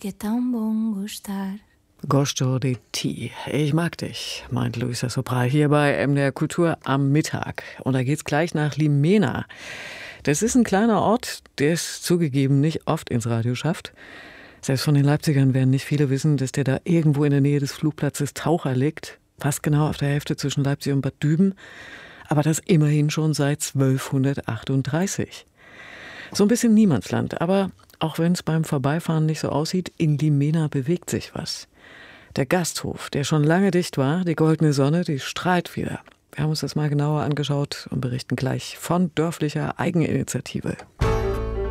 que é tão bom gostar. Gosto de ti. Ich mag dich, meint Luisa Sopra hier bei MDR Kultur am Mittag. Und da geht's gleich nach Limena. Das ist ein kleiner Ort, der es zugegeben nicht oft ins Radio schafft. Selbst von den Leipzigern werden nicht viele wissen, dass der da irgendwo in der Nähe des Flugplatzes Taucher liegt. Fast genau auf der Hälfte zwischen Leipzig und Bad Düben. Aber das immerhin schon seit 1238. So ein bisschen Niemandsland. Aber auch wenn es beim Vorbeifahren nicht so aussieht, in Limena bewegt sich was. Der Gasthof, der schon lange dicht war, die goldene Sonne, die strahlt wieder. Wir haben uns das mal genauer angeschaut und berichten gleich von dörflicher Eigeninitiative.